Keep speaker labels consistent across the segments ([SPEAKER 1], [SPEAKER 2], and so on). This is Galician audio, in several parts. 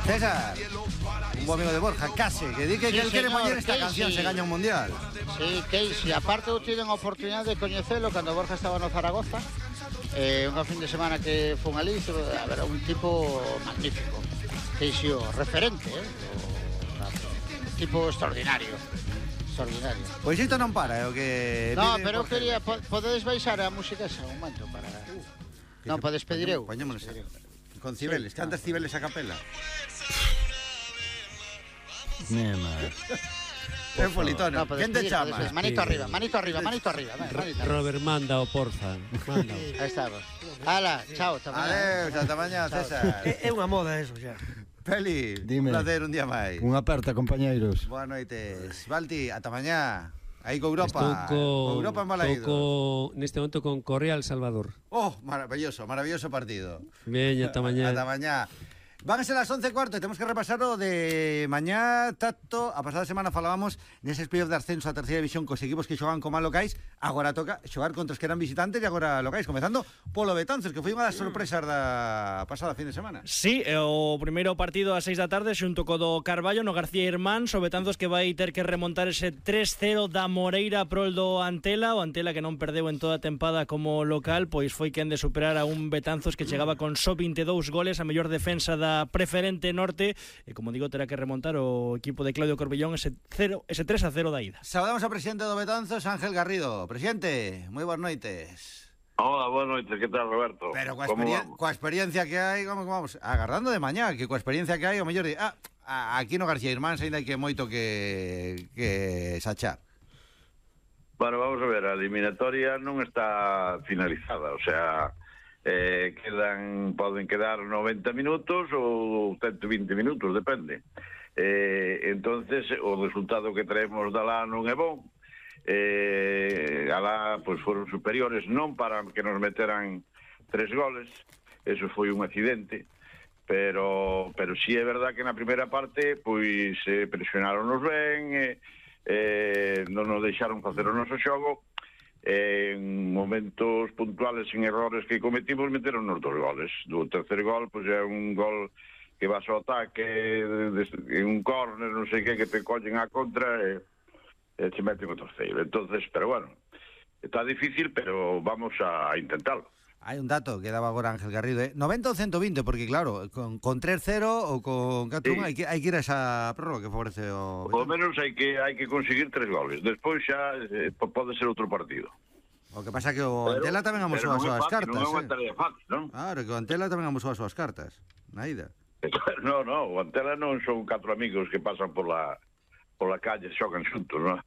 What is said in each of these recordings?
[SPEAKER 1] César, un buen amigo de Borja, Case, que di que él quere poñer esta canción, se gaña un mundial.
[SPEAKER 2] Sí, Casey, aparte eu tive a oportunidade de coñecelo cando Borja estaba no Zaragoza, unha fin de semana que fun ali, a ver, un tipo magnífico, Casey, o referente, un tipo extraordinario.
[SPEAKER 1] Pois isto non para, é o que...
[SPEAKER 2] No, pero eu quería, podedes baixar a música ese un momento para... Non, podes pedir eu.
[SPEAKER 1] Poñémonos con Cibeles, cantas Cibeles a capela.
[SPEAKER 3] Nena.
[SPEAKER 1] En Politono, quen te chama?
[SPEAKER 2] Manito arriba.
[SPEAKER 3] Robert, manda o porfa.
[SPEAKER 2] Aí estamos. Hala, chao, ata mañá.
[SPEAKER 1] Adeus, ata mañá, César.
[SPEAKER 4] É unha moda eso, xa.
[SPEAKER 1] Peli,
[SPEAKER 3] dime.
[SPEAKER 1] Un placer un día máis.
[SPEAKER 3] Unha aperta, compañeiros.
[SPEAKER 1] Boas noites. Balti, ata mañá. Aí co Europa.
[SPEAKER 3] Estou
[SPEAKER 1] Europa en Balaídos.
[SPEAKER 3] Neste momento con Correa El Salvador.
[SPEAKER 1] Oh, maravilloso partido.
[SPEAKER 3] Veña, ata mañá.
[SPEAKER 1] Ata mañá. Van a ser las 11:15 e temos que repasar o de mañá, Tato. A pasada semana falábamos neses playoffs de ascenso a terceira división cos equipos que xogan como locais. Agora toca xogar contra os que eran visitantes e agora locais, comezando polo Betanzos, que foi unha das sorpresas da pasada fin de semana.
[SPEAKER 5] Sí, o primeiro partido a 6 da tarde xunto co do Carballo no García Irmáns, o Betanzos que vai ter que remontar ese 3-0 da Moreira prol do Antela, o Antela que non perdeu en toda a tempada como local, pois foi quen de superar a un Betanzos que chegaba con só 22 goles, a mellor defensa da Preferente Norte, e como digo, terá que remontar o equipo de Claudio Corbellón ese 3-0 da ida.
[SPEAKER 1] Saudamos ao presidente do Betanzos, Ángel Garrido. Presidente, moi boas noites.
[SPEAKER 6] Hola, boas noites, que tal, Roberto?
[SPEAKER 1] Pero coa experiencia que hai, como vamos, agarrando de mañá, que coa experiencia que hai, o mellor aquí no García Irmáns ainda hai que moito que sachar.
[SPEAKER 6] Bueno, vamos a ver, a eliminatoria non está finalizada, o sea, poden quedar 90 minutos ou 120 minutos, depende. Entonces, o resultado que traemos da lá non é bon. Alá pois foron superiores, non para que nos meteran 3 goles, eso foi un accidente, pero si é verdad que na primeira parte pois presionaronos ben, non nos deixaron facer o noso xogo, en momentos puntuales sin errores que cometimos meteron nos 2 goles. Do terceiro gol pois é un gol que vas ao ataque en un córner, non sei que te collen a contra e se meten o terceiro. Entonces, pero bueno, está difícil, pero vamos a intentarlo.
[SPEAKER 1] Hai un dato que daba agora Ángel Garrido, 90 ou 120, porque claro, con 3-0 ou con 4-1 hai que ir a esa prórroga que favorece o...
[SPEAKER 6] Por lo menos hai que conseguir 3 goles. Despois xa pode ser outro partido.
[SPEAKER 1] O que pasa que o Antela tamén amosou as súas cartas.
[SPEAKER 6] Non é unha tarea fácil, non?
[SPEAKER 1] Claro, que o Antela tamén amosou as súas cartas. Na ida.
[SPEAKER 6] No, o Antela non son 4 amigos que pasan por la calle e xogan xuntos, non?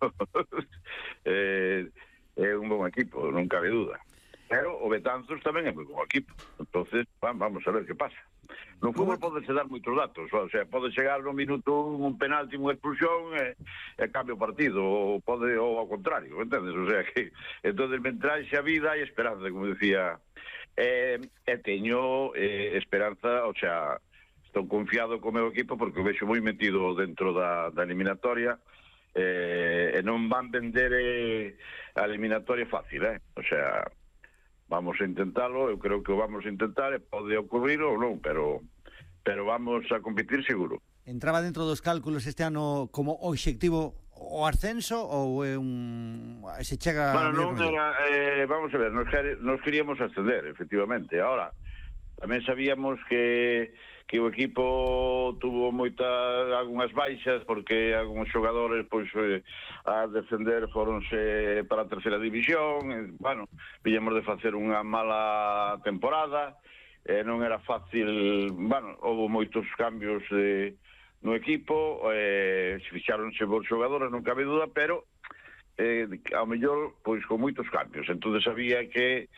[SPEAKER 6] É un bon equipo, non cabe duda. Pero o Betanzos tamén é moi bon equipo. Entonces, vamos a ver que pasa. No fútbol podese dar moitos datos, o sea, pode chegar no minuto un penalti, unha expulsión e cambia o partido, ou ao contrario, entendes? O sea que, entonces, mentrais a vida hai esperanza, como decía, e teño esperanza, o sea, estou confiado co meu equipo porque o vexo moi metido dentro da eliminatoria, e non van vender a eliminatoria fácil, o sea... Vamos a intentalo, eu creo que o vamos a intentar, e pode ocurrir ou non, pero vamos a competir seguro.
[SPEAKER 1] Entraba dentro dos cálculos este ano como obxectivo o ascenso ou se chega...
[SPEAKER 6] Bueno, non era, vamos a ver, nos queríamos ascender, efectivamente. Ahora, tamén sabíamos que o equipo tuvo algunhas baixas porque algúns xogadores pois a defender foronse para a terceira división, bueno, viñamos de facer unha mala temporada, non era fácil, bueno, houve moitos cambios no equipo, fixáronse bons xogadores, non cabe duda, pero ao mellor pois con moitos cambios, entonces había que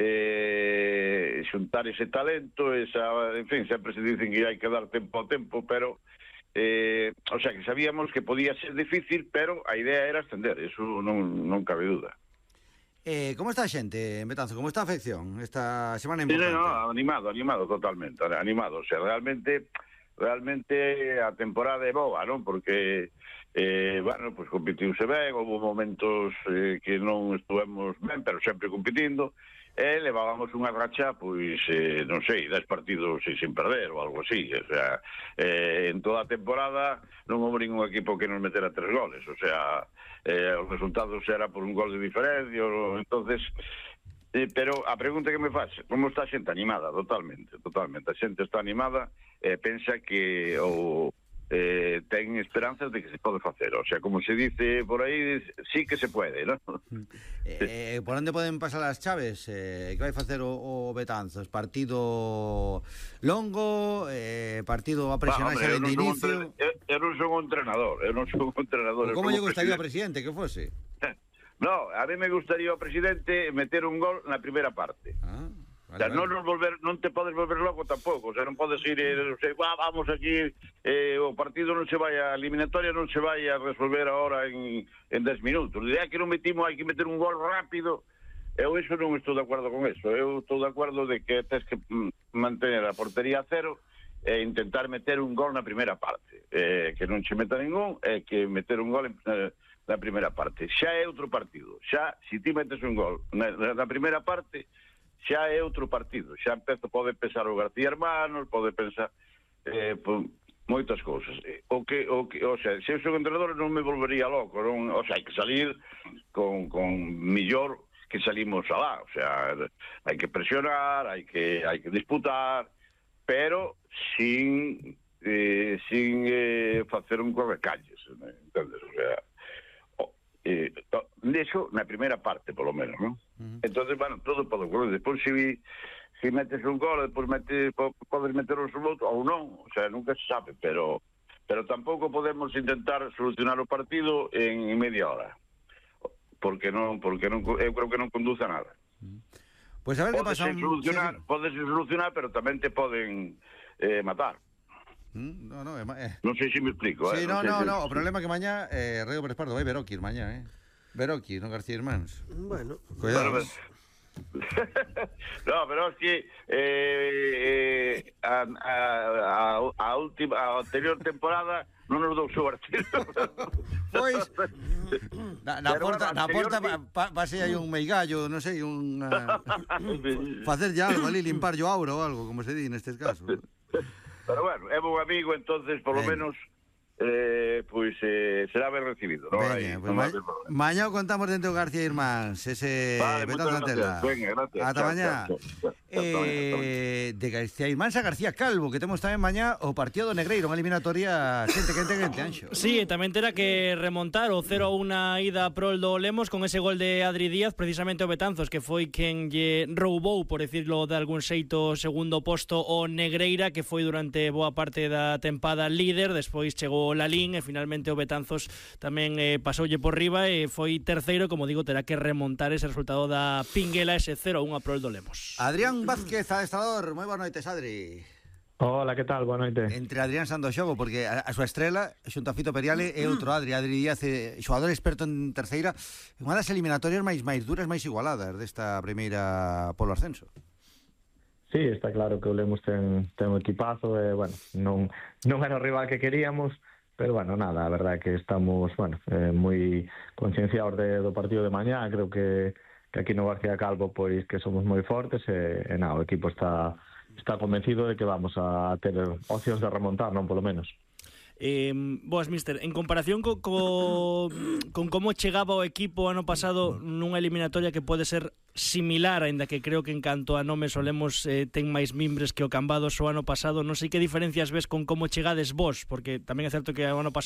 [SPEAKER 6] xuntar ese talento, en fin, sempre se dicen que hai que dar tempo ao tempo, pero o sea, que sabíamos que podía ser difícil, pero a idea era ascender, eso non cabe duda.
[SPEAKER 1] Como está a xente en Betanzos? Como está a afección esta semana importante?
[SPEAKER 6] No, animado totalmente, animado, o sea, realmente a temporada é boa, non? Porque bueno, pois competiuse ben, houve momentos que non estuvemos ben, pero sempre competindo, levábamos unha racha, pois, non sei, 10 partidos sin perder ou algo así. O sea, en toda a temporada non houve ningún equipo que nos metera 3 goles. O sea, os resultados era por un gol de diferencia. Entonces, pero a pregunta que me faz, como está a xente animada? Totalmente. A xente está animada, pensa que ten esperanzas de que se pode facer. O sea, como se dice por aí, sí que se puede, ¿no?
[SPEAKER 1] Por onde poden pasar as chaves? Que vai facer o Betanzos? Partido longo? Partido a presionar xa de inicio?
[SPEAKER 6] Eu non son un entrenador.
[SPEAKER 1] Como lle gustaría ao presidente que fose?
[SPEAKER 6] No, a mí me gustaría ao presidente meter un gol na primeira parte. O sea, non te podes volver loco tampouco, o sea, non podes ir, vamos aquí, o partido non se vai, a eliminatoria non se vai a resolver agora en 10 minutos. De que non metimos, hai que meter un gol rápido. Eu iso non estou de acordo con eso. Eu estou de acordo de que tens que mantener a portería a cero e intentar meter un gol na primeira parte. Que non se meta ningún, e que meter un gol na primeira parte. Xa é outro partido. Xa, se ti metes un gol na primeira parte, xa é outro partido, xa pode pensar o García Hermanos, pode pensar moitas cousas. O sea, se eu sou entrenador non me volvería loco, non, o sea, hai que salir con millor que salimos alá, o sea, hai que presionar, hai que disputar, pero sin facer un correcalles, entendes? O sea, eso na primeira parte, polo menos, non? Entonces, bueno, todo pode ocurrir. Despois, se metes un gol, despois podes meter os outros, ou non, o sea, nunca se sabe, pero tampouco podemos intentar solucionar o partido en media hora, porque non, eu creo que non conduce a nada.
[SPEAKER 1] Pois a ver que pasa.
[SPEAKER 6] Podes solucionar, pero tamén te poden matar. Non sei se me explico.
[SPEAKER 1] Sí, no, o problema é que mañá Rego Pérez Pardo vai Veroquir mañá, Veroquir, non García Hermanos.
[SPEAKER 4] Bueno,
[SPEAKER 1] cuidado.
[SPEAKER 6] No, pero es que a anterior temporada non nos dou sorte.
[SPEAKER 1] Pois na porta pase aí un meigallo, non sei, facer ya algo ali, limpar yo aura ou algo, como se di nestes casos.
[SPEAKER 6] Pero bueno, é un amigo, entonces, por lo menos, pois será ben recibido. ¿No?
[SPEAKER 1] Veña, pues mañá o contamos dentro de García Irmáns, ese Betanzos Antela.
[SPEAKER 6] Venga, gracias.
[SPEAKER 1] Ata mañá. De García Irmáns a García Calvo, que temos tamén mañá o partido do Negreiro, unha eliminatoria quente, Anxo.
[SPEAKER 5] Sí, tamén terá que remontar o 0-1 ida prol do Lemos con ese gol de Adri Díaz, precisamente o Betanzos, que foi quen lle roubou, por decirlo de algún xeito, segundo posto o Negreira, que foi durante boa parte da tempada líder, despois chegou Lalín e finalmente o Betanzos tamén pasoulle por riba e foi terceiro, como digo, terá que remontar ese resultado da Pinguela, ese 0-1 prol do Lemos.
[SPEAKER 1] Adrián Vázquez, adestrador, moi boas noites, Adri.
[SPEAKER 7] Hola, que tal? Boa noite.
[SPEAKER 1] Entre Adrián Sando xogo, porque a súa estrela, xunto a Fito Periale, é outro Adri Díaz, xogador experto en terceira, unha das eliminatorias máis duras, máis igualadas desta primeira polo ascenso.
[SPEAKER 7] Sí, está claro que o Lemos ten un equipazo, bueno, non era o rival que queríamos, pero bueno, nada, a verdade é que estamos, moi concienciados do partido de mañá. Creo que aquí no García Calvo, pois que somos moi fortes e nada, o equipo está convencido de que vamos a ter opcións de remontar, non polo menos.
[SPEAKER 5] Boas, mister, en comparación con como chegaba o equipo ano pasado nunha eliminatoria que pode ser similar, aínda que creo que en canto a nomes Solemos ten máis mimbres que o Cambados o ano pasado, non sei que diferencias ves con como chegades vos, porque tamén é certo que o ano pasado